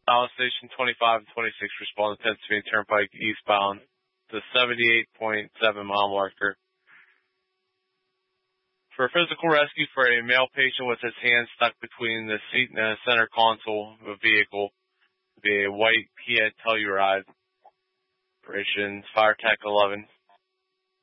Ballast Station 25 and 26 respond to Pennsylvania Turnpike eastbound, the 78.7 mile marker. For a physical rescue for a male patient with his hand stuck between the seat and the center console of a vehicle, be a white Kia Telluride. Operations Fire Tech 11.